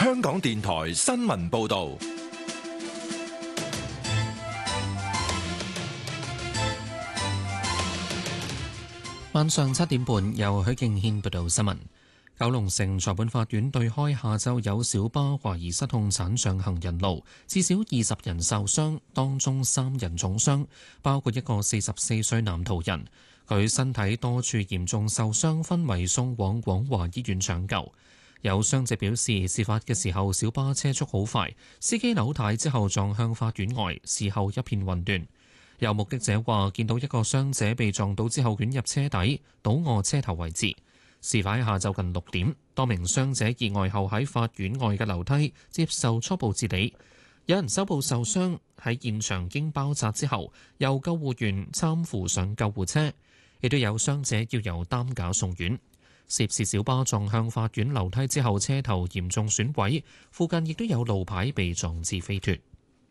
香港電台新聞報道。 晚上7點半，由許敬軒報道新聞。九龍城裁判法院對開下晝有小巴懷疑失控鏟上行人路，至少20人受傷，當中3人重傷，包括一個44歲男途人。佢身體多處嚴重受傷，昏迷送往廣華醫院搶救。有傷者表示，事發嘅時候小巴車速好快，司機扭軚之後撞向法院外，事後一片混亂。有目擊者話，見到一個傷者被撞倒之後捲入車底，倒卧車頭位置。事發喺下晝近6點，多名傷者意外後喺法院外嘅樓梯接受初步治理。有人手部受傷，喺現場經包紮之後，由救護員攙扶上救護車。亦都有傷者要由擔架送院。涉事小巴撞向法院樓梯之後，車頭嚴重損毀，附近亦都有路牌被撞至飛脫。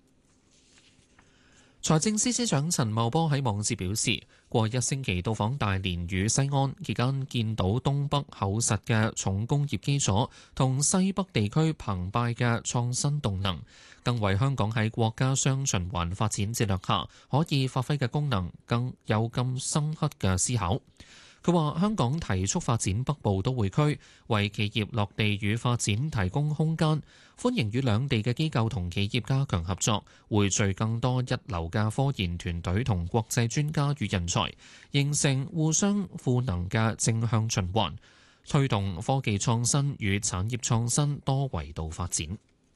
財政司司長陳茂波喺網誌表示，過1星期到訪大連與西安期間，見到東北厚實嘅重工業基礎同西北地區澎湃嘅創新動能，更為香港喺國家雙循環發展戰略下可以發揮嘅功能更有更深刻嘅思考。佢話：香港提速發展北部都會區，為企業落地與發展提供空間，歡迎與兩地嘅機構同企業加強合作，匯聚更多一流嘅科研團隊同國際專家與人才，形成互相賦能嘅正向循環，推動科技創新與產業創新多維度發展。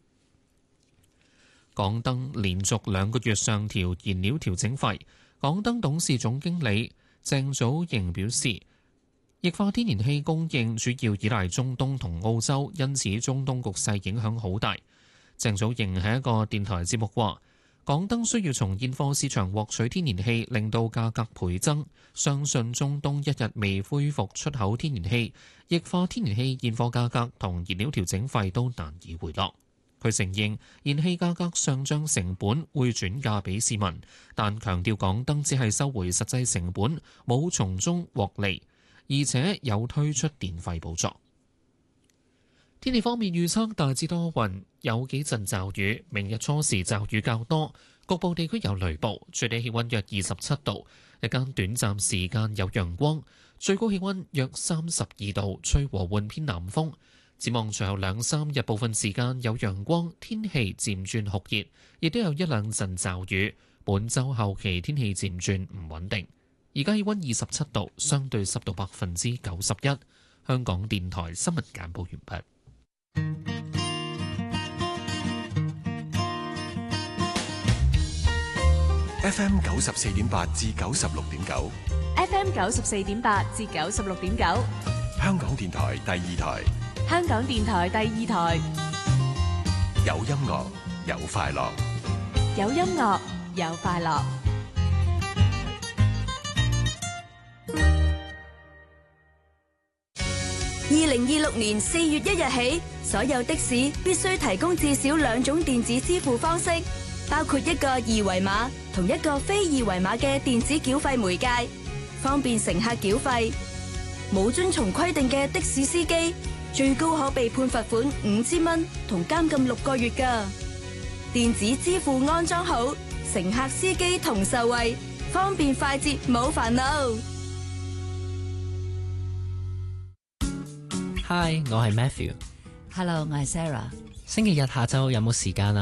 港燈連續2個月上調燃料調整費，港燈董事總經理鄭祖瑩表示，液化天然氣供應主要依賴中東同澳洲，因此中東局勢影響好大。鄭祖瑩喺一個電台節目話，港燈需要從現貨市場獲取天然氣，令到價格倍增。相信中東一日未恢復出口天然氣，液化天然氣現貨價格同燃料調整費都難以回落。佢承認燃氣價格上漲成本會轉嫁俾市民，但強調港燈只係收回實際成本，冇從中獲利，而且有推出電費補助。天氣方面預測大致多雲，有幾陣驟雨，明日初時驟雨較多，局部地區有雷暴，最低氣溫約27度，日間短暫時間有陽光，最高氣溫約32度，吹和緩偏南風。展望隨後2-3日部分時間有陽光，天氣漸轉酷熱，亦都有1-2陣驟雨。本週後期天氣漸轉唔穩定。而家氣溫27度，相對濕度91%。香港電台新聞簡報完畢。 FM 94.8至96.9 FM 94.8至96.9， 香港電台第2台。 香港電台第2台， 有音樂，有快樂， 有音樂，有快樂。2026年4月1日起，所有的士必須提供至少2種電子支付方式，包括一個二維碼同一個非二維碼嘅電子繳費媒介，方便乘客繳費。冇遵從規定嘅的士司機，最高可被判罰款5000蚊同監禁6個月㗎。電子支付安裝好，乘客司機同受惠，方便快捷冇煩惱。 Hi， 我係 Matthew。 Hello， 我係 Sarah。 星期日下晝有冇時間啊？